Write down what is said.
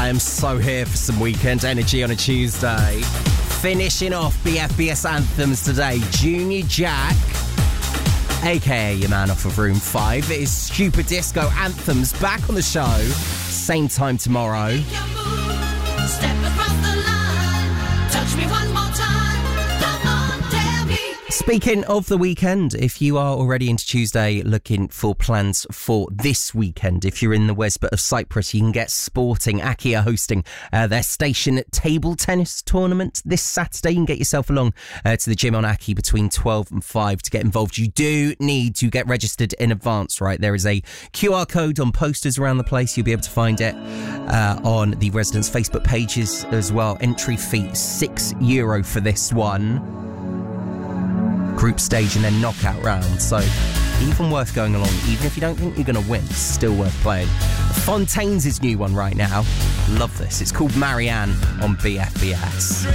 I am so here for some weekend energy on a Tuesday. Finishing off BFBS anthems today, Junior Jack, aka your man off of Room 5. It is Stupid Disco Anthems back on the show, same time tomorrow. Step across the line, touch me one more time, come on, tell me. Speaking of the weekend, if you are already into Tuesday looking for plans for this weekend, if you're in the Westbit of Cyprus, you can get sporting. Aki are hosting their station table tennis tournament this Saturday. You can get yourself along to the gym on Aki between 12 and 5 to get involved. You do need to get registered in advance, right? There is a QR code on posters around the place. You'll be able to find it on the residents' Facebook pages as well. Entry fee €6 for this one. Group stage and then knockout round, so even worth going along. Even if you don't think you're going to win, it's still worth playing. Fontaine's his new one right now. Love this. It's called Marianne on BFBS.